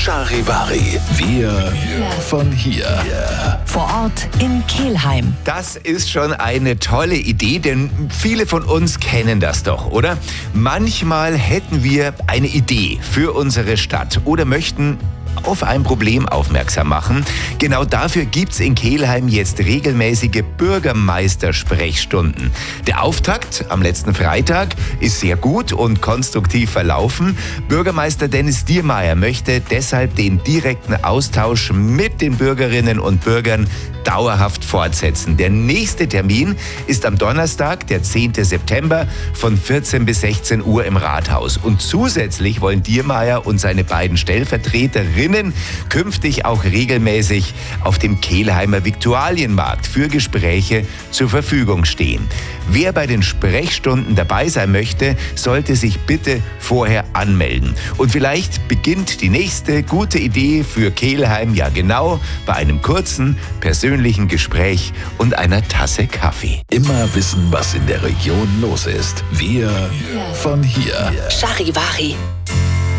Charivari, wir von hier. Vor Ort in Kelheim. Das ist schon eine tolle Idee, denn viele von uns kennen das doch, oder? Manchmal hätten wir eine Idee für unsere Stadt oder möchten auf ein Problem aufmerksam machen. Genau dafür gibt's in Kelheim jetzt regelmäßige Bürgermeistersprechstunden. Der Auftakt am letzten Freitag ist sehr gut und konstruktiv verlaufen. Bürgermeister Dennis Diermeier möchte deshalb den direkten Austausch mit den Bürgerinnen und Bürgern dauerhaft fortsetzen. Der nächste Termin ist am Donnerstag, der 10. September von 14 bis 16 Uhr im Rathaus. Und zusätzlich wollen Diermeier und seine beiden Stellvertreterinnen künftig auch regelmäßig auf dem Kelheimer Viktualienmarkt für Gespräche zur Verfügung stehen. Wer bei den Sprechstunden dabei sein möchte, sollte sich bitte vorher anmelden. Und vielleicht beginnt die nächste gute Idee für Kelheim ja genau bei einem kurzen, persönlichen Gespräch und einer Tasse Kaffee. Immer wissen, was in der Region los ist. Wir von hier. Charivari.